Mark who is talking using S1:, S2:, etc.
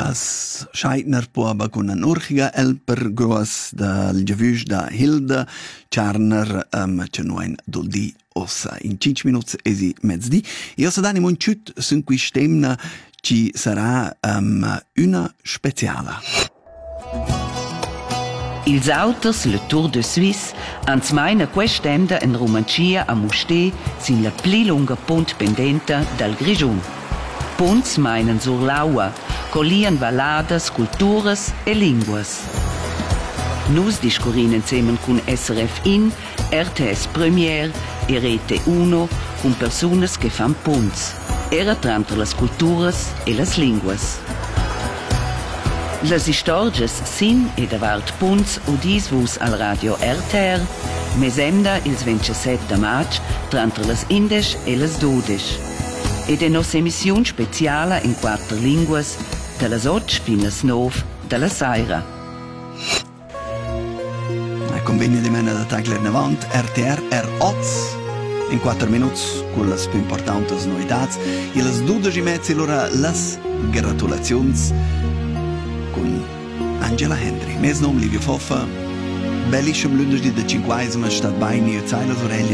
S1: As Scheidner puaba con an urchiga elper gruas dal giavüs da Hilda Charner cenuain duldi ossa. In 5 minuti esi mezzdi. E ossa dani monciut sun qui stemna ci sarà una speciala.
S2: Ils auters, le Tour de Suisse, ans meina quest'emda en Romancia a Mustér sin la pli lunga punt pendenta dal Grigiun. Punts meinen sur l'aua, collian valadas, culturas e linguas. Nus discurin insieme con SRF In, RTS Premier e Rete Uno con personas che fan punts, era tra las culturas e las linguas. Las istorgias sin e davart punts udis vus al radio RTR, mesemda ils 27 maig tra las 11 e las 12. Ed è nos emissiun speciala in 4 linguas, da las 8 fin las 9 da la saira.
S1: Convegno di mena da tagler navant, RTR R8, in 4 minuti con las più importanti novidades, e las 12:30 l'ora las gratulazions con Angela Henry. Mes nom Livio Foffa, bellissimo lunedì da 50 stat baini e zailas orelli